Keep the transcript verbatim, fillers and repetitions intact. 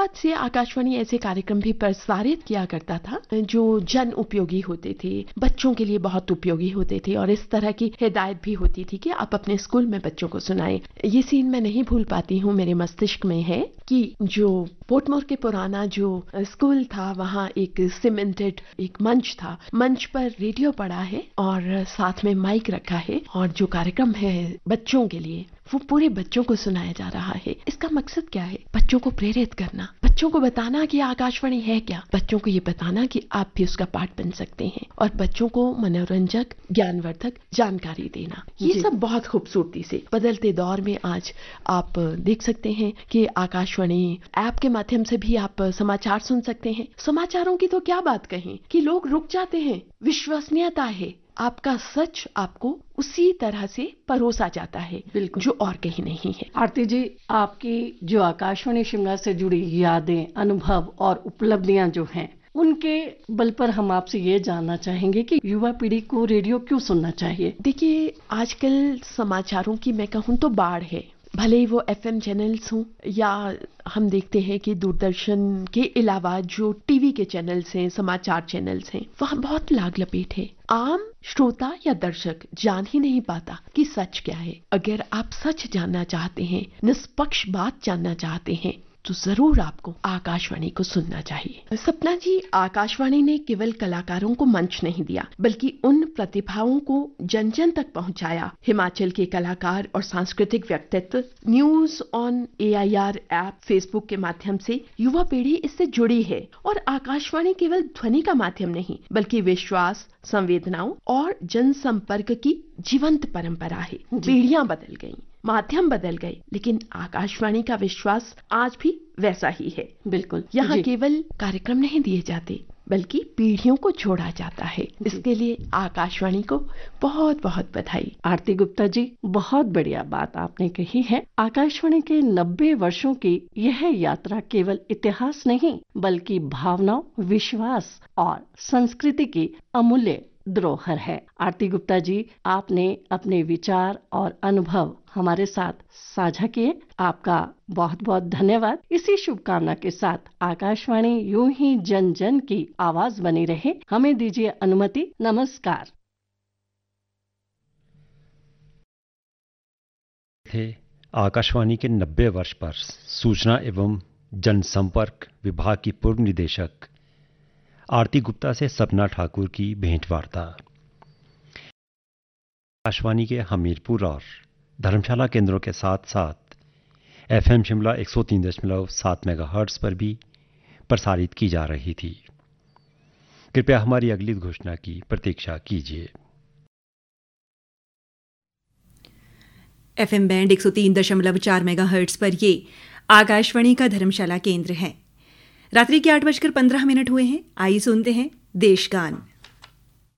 बहुत से आकाशवाणी ऐसे कार्यक्रम भी प्रसारित किया करता था जो जन उपयोगी होते थे, बच्चों के लिए बहुत उपयोगी होते थे, और इस तरह की हिदायत भी होती थी कि आप अपने स्कूल में बच्चों को सुनाएं। ये सीन मैं नहीं भूल पाती हूँ, मेरे मस्तिष्क में है कि जो पोर्टमोर के पुराना जो स्कूल था, वहाँ एक सीमेंटेड एक मंच था, मंच पर रेडियो पड़ा है और साथ में माइक रखा है, और जो कार्यक्रम है बच्चों के लिए वो पूरे बच्चों को सुनाया जा रहा है। इसका मकसद क्या है? बच्चों को प्रेरित करना, बच्चों को बताना कि आकाशवाणी है क्या, बच्चों को ये बताना कि आप भी उसका पार्ट बन सकते हैं, और बच्चों को मनोरंजक, ज्ञानवर्धक जानकारी देना। ये सब बहुत खूबसूरती से बदलते दौर में आज आप देख सकते हैं कि आकाशवाणी ऐप के माध्यम से भी आप समाचार सुन सकते हैं। समाचारों की तो क्या बात कहें कि लोग रुक जाते हैं, विश्वसनीयता है, आपका सच आपको उसी तरह से परोसा जाता है, बिल्कुल, जो और कहीं नहीं है। आरती जी, आपकी जो आकाशवाणी शिमला से जुड़ी यादें, अनुभव और उपलब्धियां जो हैं, उनके बल पर हम आपसे ये जानना चाहेंगे कि युवा पीढ़ी को रेडियो क्यों सुनना चाहिए? देखिए, आजकल समाचारों की मैं कहूँ तो बाढ़ है, भले ही वो एफएम चैनल्स हों या हम देखते हैं कि दूरदर्शन के अलावा जो टीवी के चैनल्स हैं, समाचार चैनल्स हैं, वहाँ बहुत लाग लपेट है। आम श्रोता या दर्शक जान ही नहीं पाता कि सच क्या है। अगर आप सच जानना चाहते हैं, निष्पक्ष बात जानना चाहते हैं, तो जरूर आपको आकाशवाणी को सुनना चाहिए। सपना जी, आकाशवाणी ने केवल कलाकारों को मंच नहीं दिया, बल्कि उन प्रतिभाओं को जन जन तक पहुंचाया। हिमाचल के कलाकार और सांस्कृतिक व्यक्तित्व news on AIR app, Facebook के माध्यम से युवा पीढ़ी इससे जुड़ी है। और आकाशवाणी केवल ध्वनि का माध्यम नहीं, बल्कि विश्वास, संवेदनाओं और जनसंपर्क की जीवंत परंपरा है। पीढ़ियां बदल गईं, माध्यम बदल गए, लेकिन आकाशवाणी का विश्वास आज भी वैसा ही है। बिल्कुल, यहाँ केवल कार्यक्रम नहीं दिए जाते, बल्कि पीढ़ियों को जोड़ा जाता है। इसके लिए आकाशवाणी को बहुत बहुत बधाई। आरती गुप्ता जी, बहुत बढ़िया बात आपने कही है। आकाशवाणी के नब्बे वर्षों की यह यात्रा केवल इतिहास नहीं, बल्कि भावनाओं, विश्वास और संस्कृति की अमूल्य धरोहर है। आरती गुप्ता जी, आपने अपने विचार और अनुभव हमारे साथ साझा किए, आपका बहुत बहुत धन्यवाद। इसी शुभकामना के साथ आकाशवाणी यूं ही जन जन की आवाज बनी रहे। हमें दीजिए अनुमति। नमस्कार। थे आकाशवाणी के नब्बे वर्ष पर सूचना एवं जनसंपर्क विभाग की पूर्व निदेशक आरती गुप्ता से सपना ठाकुर की भेंटवार्ता। आकाशवाणी के हमीरपुर और धर्मशाला केंद्रों के साथ साथ एफएम शिमला एक सौ तीन दशमलव सात मेगाहर्ट्ज पर भी प्रसारित की जा रही थी। कृपया हमारी अगली घोषणा की प्रतीक्षा कीजिए। एफएम बैंड एक सौ तीन दशमलव चार मेगाहर्ट्ज पर ये आकाशवाणी का धर्मशाला केंद्र है। रात्रि के आठ बजकर पंद्रह मिनट हुए हैं। आइए सुनते हैं देशगान।